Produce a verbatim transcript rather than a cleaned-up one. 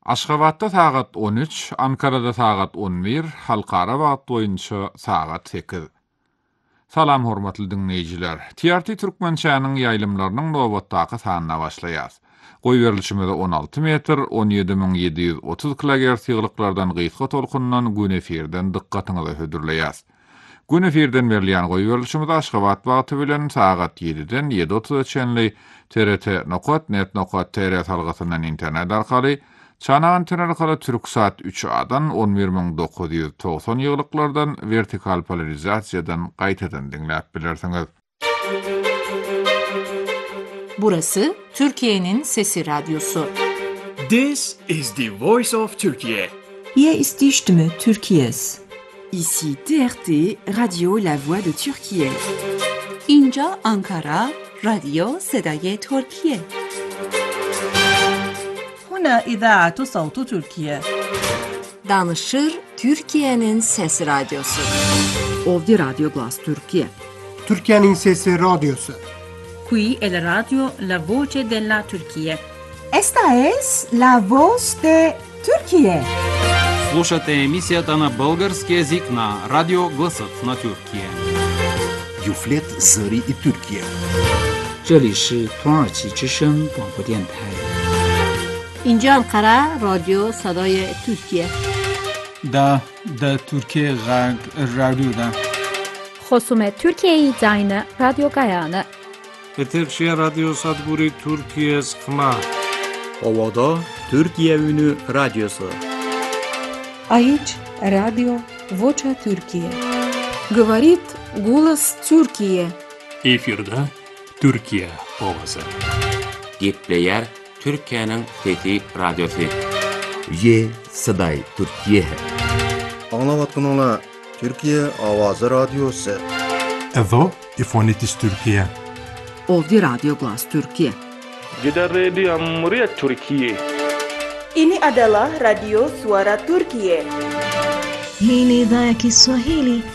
Aşgabatda sagat on üç, Ankara'da sagat on bir, halkara wagt boýunça sagat sekiz. Salam hormatly dinleýijiler. T R T Türkmençäniň ýaýlymlarynyň nowatdaky sanyna başlaýas. Goý berilişimizde on alty metr, on ýedi bin ýedi ýüz otuz kilohertz ýyglyklardan gyýtga tolkundan gün efirden diqqatyňyzy hödürleýäs. Gün efirden berilýän goý berilişimizde Aşgabat wagty bilen sagat ýediden ýedi otuz çenli T R T nokta net nokta T R salgysyndan internet arkaly Çana anten arkaly Türksat üç A'dan on bir bin dokuz ýüz togson ýyglyklardan vertikal polarizasiýadan gaýtadan dinläp bilersiňiz. Burası Türkiye'nin Sesi Radyosu. This is the voice of Turkey. Hier ist die Stimme Türkiye's. Ici T R T, Radio La Voix de Türkiye. اینجا Ankara, رادیو صدای ترکیه. هنا إذاعة صوت تركيا. Danışır Türkiye'nin Sesi Radyosu. Ovdje Radio Glas Türkiye. Türkiye'nin Sesi Radyosu. Qui è la radio La Voce della Turquía. Esta es la voz de Türkiye. Слушате емисијата на български език на Радио Гласът на Тюркия. Юфлет Зари и Türkiye. 这里是土耳其之声广播电台。 اینجا Ankara, رادیو صدای ترکیه. دا دا ترکیه غرب رادیو دا. خصوم ترکیه داینه رادیو گایانه. Eterşehir Radyo Sadburi Türkiye Skma. Ovada Türkiye Ünü Radyosu. Aici Radio Vocea Türkiye. Говорит голос Türkiye. Efirde Türkiye ovası. Gepleyer Türkiye'nin Fethi Radyosu. Ye Saday Türkiye. Anlavatkanlar Türkiye Avazı Radyosu. Evo İfonitis Türkiye. Ovdje Radio Glas Türkiye. Kita Radio Amriya Türkiye. Ini adalah Radio Suara Turkiye. Hii ni idhaa ya Kiswahili